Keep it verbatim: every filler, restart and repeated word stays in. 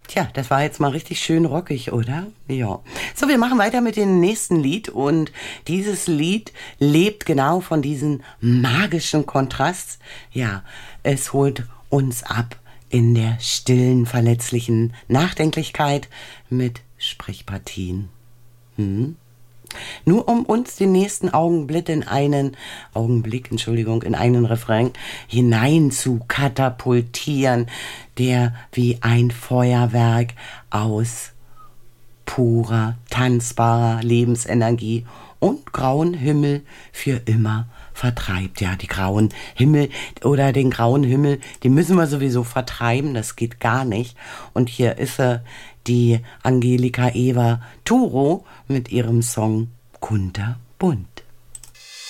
Tja, das war jetzt mal richtig schön rockig, oder? Ja. So, wir machen weiter mit dem nächsten Lied und dieses Lied lebt genau von diesem magischen Kontrast. Ja, es holt uns ab in der stillen, verletzlichen Nachdenklichkeit mit Sprechpartien. Hm? Nur um uns den nächsten Augenblick in einen Augenblick, Entschuldigung, in einen Refrain hinein zu katapultieren, der wie ein Feuerwerk aus purer, tanzbarer Lebensenergie und grauen Himmel für immer vertreibt. Ja, die grauen Himmel oder den grauen Himmel, die müssen wir sowieso vertreiben, das geht gar nicht. Und hier ist sie, die Angelika Eva Turo mit ihrem Song Kunterbunt.